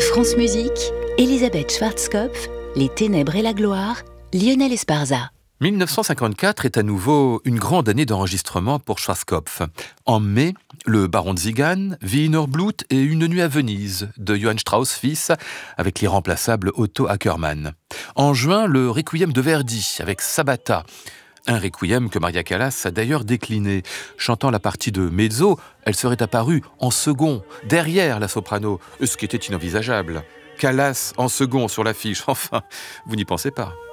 France Musique, Elisabeth Schwarzkopf, Les Ténèbres et la gloire, Lionel Esparza. 1954 est à nouveau une grande année d'enregistrement pour Schwarzkopf. En mai, le Baron de Zigan, Wiener Blut et Une nuit à Venise de Johann Strauss fils avec l'irremplaçable Otto Ackermann. En juin, le Requiem de Verdi avec Sabata. Un requiem que Maria Callas a d'ailleurs décliné. Chantant la partie de mezzo, elle serait apparue en second, derrière la soprano, ce qui était inenvisageable. Callas en second sur l'affiche, enfin, vous n'y pensez pas.